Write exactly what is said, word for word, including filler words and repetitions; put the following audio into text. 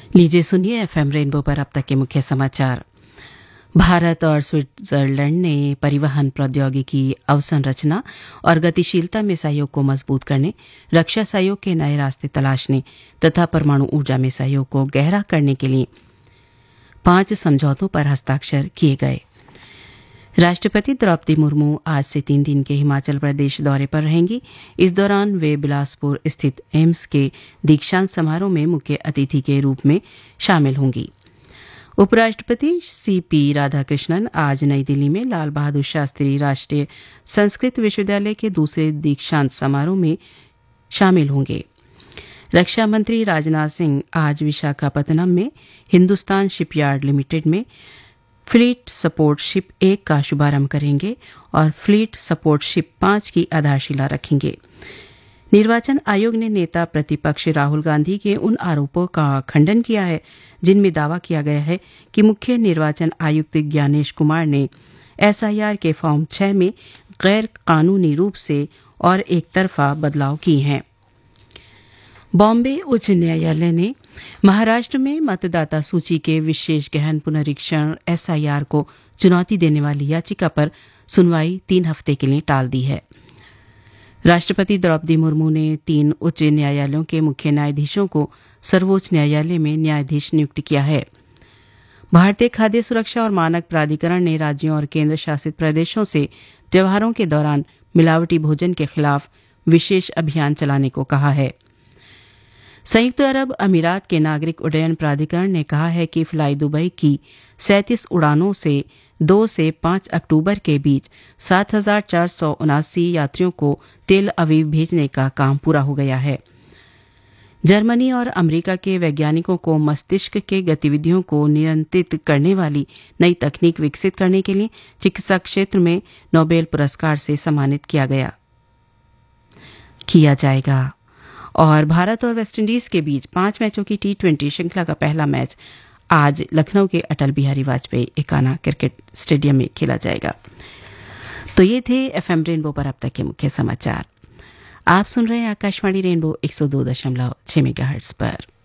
लीजिए सुनिए FM rainbow पर अब तक के मुख्य समाचार। भारत और स्विट्जरलैंड ने परिवहन प्रौद्योगिकी, अवसंरचना और गतिशीलता में सहयोग को मजबूत करने, रक्षा सहयोग के नए रास्ते तलाशने तथा परमाणु ऊर्जा में सहयोग को गहरा करने के लिए पांच समझौतों पर हस्ताक्षर किए गए। राष्ट्रपति द्रौपदी मुर्मू आज से तीन दिन के हिमाचल प्रदेश दौरे पर रहेंगी। इस दौरान वे बिलासपुर स्थित एम्स के दीक्षांत समारोह में मुख्य अतिथि के रूप में शामिल होंगी। उपराष्ट्रपति सीपी राधाकृष्णन आज नई दिल्ली में लाल बहादुर शास्त्री राष्ट्रीय संस्कृत विश्वविद्यालय के दूसरे दीक्षांत समारोह में शामिल होंगे। रक्षा मंत्री राजनाथ सिंह आज विशाखापत्तनम में हिंदुस्तान शिपयार्ड लिमिटेड में फ्लीट सपोर्ट शिप एक का शुभारंभ करेंगे और फ्लीट सपोर्ट शिप पांच की आधारशिला रखेंगे। निर्वाचन आयोग ने नेता प्रतिपक्ष राहुल गांधी के उन आरोपों का खंडन किया है जिनमें दावा किया गया है कि मुख्य निर्वाचन आयुक्त ज्ञानेश कुमार ने एसआईआर के फॉर्म छह में गैर कानूनी रूप से और एक तरफा बदलाव किए हैं। बॉम्बे उच्च न्यायालय ने महाराष्ट्र में मतदाता सूची के विशेष गहन पुनरीक्षण एसआईआर को चुनौती देने वाली याचिका पर सुनवाई तीन हफ्ते के लिए टाल दी है। राष्ट्रपति द्रौपदी मुर्मू ने तीन उच्च न्यायालयों के मुख्य न्यायाधीशों को सर्वोच्च न्यायालय में न्यायाधीश नियुक्त किया है। भारतीय खाद्य सुरक्षा और मानक प्राधिकरण ने राज्यों और केंद्र शासित प्रदेशों से त्योहारों के दौरान मिलावटी भोजन के खिलाफ विशेष अभियान चलाने को कहा है। संयुक्त अरब अमीरात के नागरिक उड्डयन प्राधिकरण ने कहा है कि फ्लाई दुबई की सैंतीस उड़ानों से दो से पांच अक्टूबर के बीच सात हजार चार सौ उनासी यात्रियों को तेल अवीव भेजने का काम पूरा हो गया है। जर्मनी और अमेरिका के वैज्ञानिकों को मस्तिष्क के गतिविधियों को नियंत्रित करने वाली नई तकनीक विकसित करने के लिए चिकित्सा क्षेत्र में नोबेल पुरस्कार से सम्मानित किया गया किया जाएगा। और भारत और वेस्टइंडीज के बीच पांच मैचों की टी ट्वेंटी श्रृंखला का पहला मैच आज लखनऊ के अटल बिहारी वाजपेयी एकाना क्रिकेट स्टेडियम में खेला जाएगा। तो ये थे एफएम रेनबो पर अब तक के मुख्य समाचार। आप सुन रहे हैं आकाशवाणी रेनबो एक सौ दो दशमलव छह मेगाहर्ट्ज पर।